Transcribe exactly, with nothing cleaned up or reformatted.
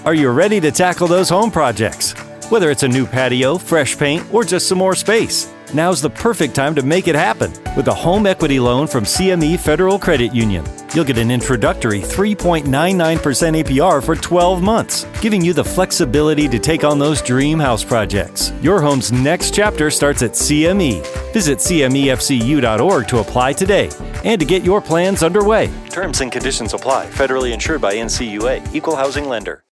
Are you ready to tackle those home projects? Whether it's a new patio, fresh paint, or just some more space, now's the perfect time to make it happen with a home equity loan from C M E Federal Credit Union. You'll get an introductory three point nine nine percent A P R for twelve months, giving you the flexibility to take on those dream house projects. Your home's next chapter starts at C M E. Visit C M E F C U dot org to apply today and to get your plans underway. Terms and conditions apply. Federally insured by N C U A. Equal housing lender.